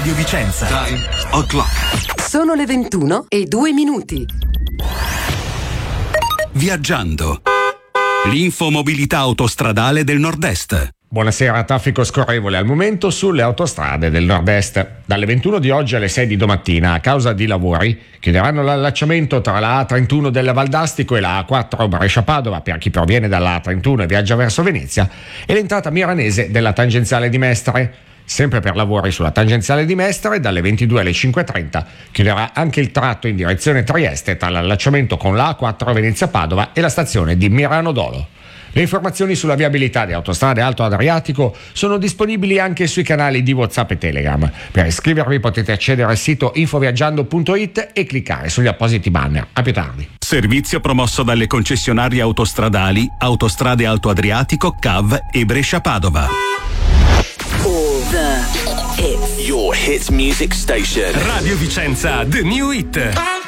Radio Vicenza. Time o'clock. Sono le 21:02. Viaggiando. L'infomobilità autostradale del Nord-Est. Buonasera, traffico scorrevole al momento sulle autostrade del Nord-Est. Dalle 21 di oggi alle 6 di domattina, a causa di lavori, chiuderanno l'allacciamento tra la A31 della Valdastico e la A4 Brescia-Padova per chi proviene dalla A31 e viaggia verso Venezia, e l'entrata milanese della tangenziale di Mestre. Sempre per lavori sulla tangenziale di Mestre, dalle 22 alle 5:30 chiuderà anche il tratto in direzione Trieste tra l'allacciamento con la A4 Venezia-Padova e la stazione di Mirano Dolo. Le informazioni sulla viabilità di Autostrade Alto Adriatico sono disponibili anche sui canali di WhatsApp e Telegram. Per iscrivervi potete accedere al sito infoviaggiando.it e cliccare sugli appositi banner. A più tardi. Servizio promosso dalle concessionarie autostradali Autostrade Alto Adriatico, CAV e Brescia-Padova. All the hits. Your hits music station. Radio Vicenza, the new hit.